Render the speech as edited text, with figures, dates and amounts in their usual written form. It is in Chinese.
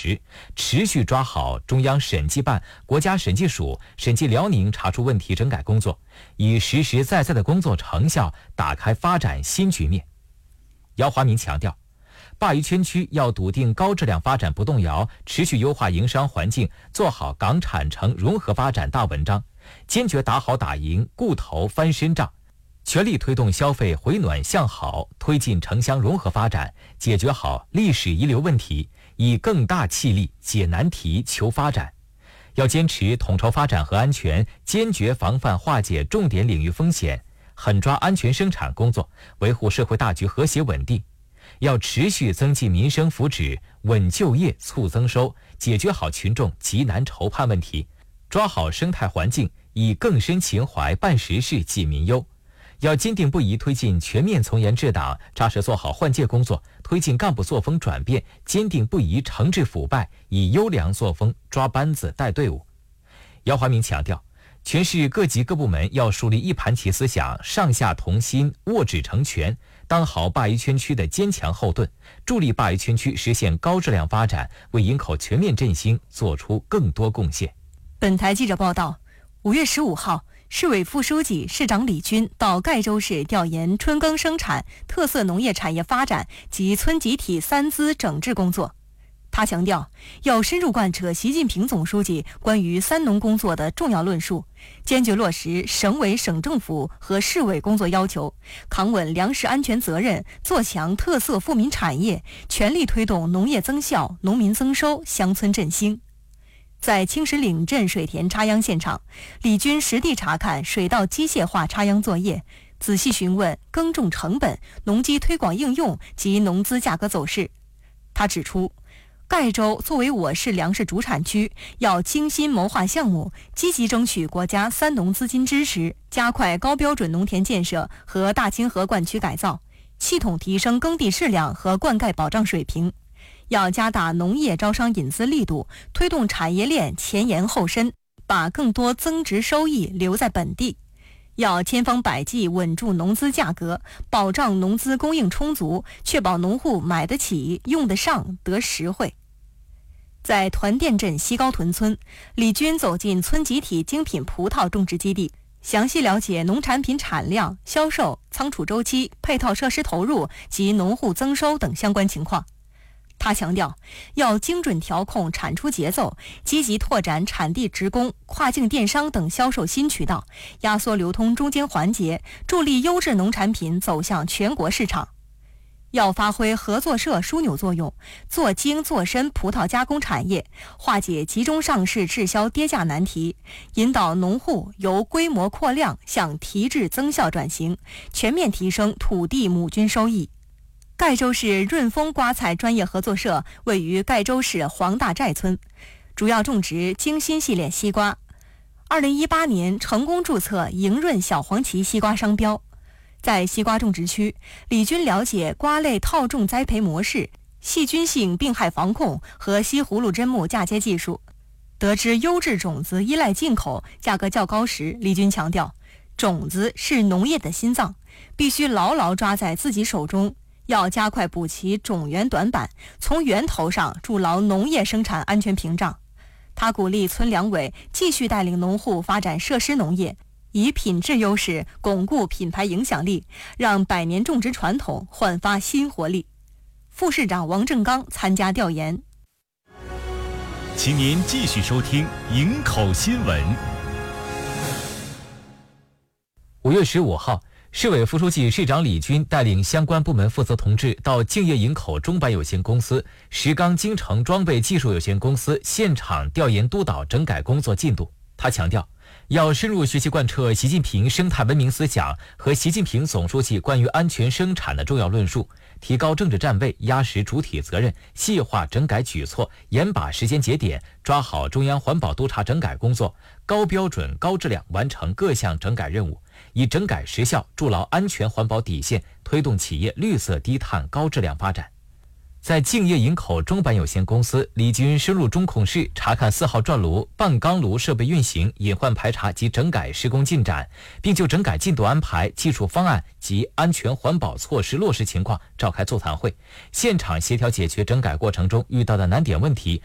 实，持续抓好中央审计办、国家审计署审计辽宁查出问题整改工作，以实实在在的工作成效打开发展新局面。姚华明强调，鲅鱼圈区要笃定高质量发展不动摇，持续优化营商环境，做好港产城融合发展大文章，坚决打好打赢固投翻身仗，全力推动消费回暖向好，推进城乡融合发展，解决好历史遗留问题，以更大气力解难题求发展。要坚持统筹发展和安全，坚决防范化解重点领域风险，狠抓安全生产工作，维护社会大局和谐稳定。要持续增进民生福祉，稳就业促增收，解决好群众急难愁盼问题，抓好生态环境，以更深情怀办实事济民忧。要坚定不移推进全面从严治党，扎实做好换届工作，推进干部作风转变，坚定不移惩治腐败，以优良作风抓班子带队伍。姚华明强调，全市各级各部门要树立一盘棋思想，上下同心，握指成拳，当好鲅鱼圈区的坚强后盾，助力鲅鱼圈区实现高质量发展，为营口全面振兴做出更多贡献。 本台记者报道，5月15号，市委副书记、市长李军到盖州市调研春耕生产、特色农业产业发展及村集体三资整治工作。他强调，要深入贯彻习近平总书记关于三农工作的重要论述，坚决落实省委省政府和市委工作要求，扛稳粮食安全责任，做强特色富民产业，全力推动农业增效、农民增收、乡村振兴。在青石岭镇水田插秧现场，李军实地查看水稻机械化插秧作业，仔细询问耕种成本、农机推广应用及农资价格走势。他指出，盖州作为我市粮食主产区，要精心谋划项目，积极争取国家三农资金支持，加快高标准农田建设和大清河灌区改造，系统提升耕地质量和灌溉保障水平。要加大农业招商引资力度，推动产业链前沿后深，把更多增值收益留在本地。要千方百计稳住农资价格，保障农资供应充足，确保农户买得起、用得上、得实惠。在团甸镇西高屯村，李军走进村集体精品葡萄种植基地，详细了解农产品产量、销售、仓储周期、配套设施投入及农户增收等相关情况。他强调，要精准调控产出节奏，积极拓展产地直供、跨境电商等销售新渠道，压缩流通中间环节，助力优质农产品走向全国市场。要发挥合作社枢纽作用，做精做深葡萄加工产业，化解集中上市滞销跌价难题，引导农户由规模扩量向提质增效转型，全面提升土地亩均收益。盖州市润丰瓜菜专业合作社位于盖州市黄大寨村，主要种植京新系列西瓜。2018年成功注册迎润小黄旗西瓜商标。在西瓜种植区，李军了解瓜类套种栽培模式、细菌性病害防控和西葫芦砧木嫁接技术。得知优质种子依赖进口，价格较高时，李军强调，种子是农业的心脏，必须牢牢抓在自己手中。要加快补齐种源短板，从源头上筑牢农业生产安全屏障。他鼓励村粮委继续带领农户发展设施农业，以品质优势巩固品牌影响力，让百年种植传统焕发新活力。副市长王正刚参加调研。 请您继续收听营口新闻。 5月15号，市委副书记、市长李军带领相关部门负责同志到敬业营口中板有限公司、石冈京城装备技术有限公司现场调研督导整改工作进度。他强调，要深入学习贯彻习近平生态文明思想和习近平总书记关于安全生产的重要论述，提高政治站位，压实主体责任，细化整改举措，严把时间节点，抓好中央环保督查整改工作，高标准、高质量完成各项整改任务，以整改实效筑牢安全环保底线，推动企业绿色低碳高质量发展。在敬业营口中板有限公司，李军深入中控室查看4号转炉、半钢炉设备运行、隐患排查及整改施工进展，并就整改进度安排、技术方案及安全环保措施落实情况召开座谈会，现场协调解决整改过程中遇到的难点问题，